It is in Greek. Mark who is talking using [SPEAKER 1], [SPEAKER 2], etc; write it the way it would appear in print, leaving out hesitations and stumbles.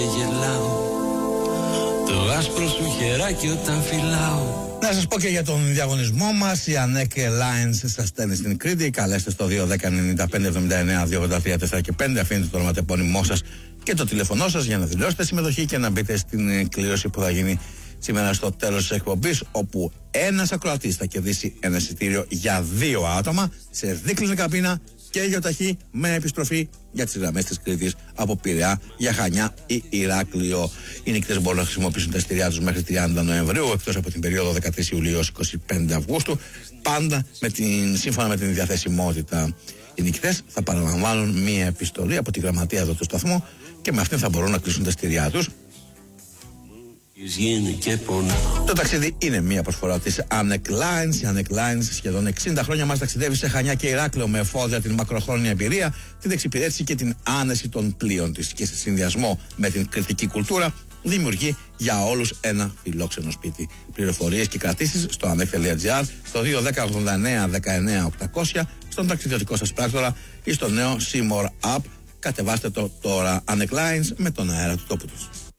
[SPEAKER 1] Το άσπρο σου χεράκι όταν φυλάω.
[SPEAKER 2] Να σας πω και για τον διαγωνισμό μας. Η Ανέκ Lines σας στέλνει στην Κρήτη. Καλέστε στο 2-10-95-79-283-4 και 5. Αφήνετε το ονοματεπώνυμό σας και το τηλέφωνό σας για να δηλώσετε συμμετοχή και να μπείτε στην κλήρωση που θα γίνει σήμερα στο τέλος της εκπομπής, όπου ένας ακροατής θα κερδίσει ένα εισιτήριο για 2 άτομα σε δίκλινη καμπίνα και γεωταχή με επιστροφή για τις γραμμές της Κρήτης από Πειραιά για Χανιά ή Ηράκλειο. Οι νικητές μπορούν να χρησιμοποιήσουν τα εισιτήριά τους μέχρι 30 Νοεμβρίου, εκτός από την περίοδο 13 Ιουλίου έως 25 Αυγούστου, πάντα σύμφωνα με την διαθεσιμότητα. Οι νικητές θα παραλαμβάνουν μία επιστολή από τη γραμματεία εδώ του σταθμού και με αυτήν θα μπορούν να κλείσουν τα εισιτήριά τους. Το ταξίδι είναι μια προσφορά της Ανέκ Lines. Η Ανέκ Lines σχεδόν 60 χρόνια μας ταξιδεύει σε Χανιά και Ηράκλειο με εφόδια την μακροχρόνια εμπειρία, την εξυπηρέτηση και την άνεση των πλοίων της, και σε συνδυασμό με την κρητική κουλτούρα δημιουργεί για όλους ένα φιλόξενο σπίτι. Πληροφορίες και κρατήσεις στο anek.gr, στο 210-89-19-800, στον ταξιδιωτικό σας πράκτορα ή στο νέο Seymour App. Κατεβάστε το τώρα. Ανέκ Lines με τον αέρα του τόπου τους.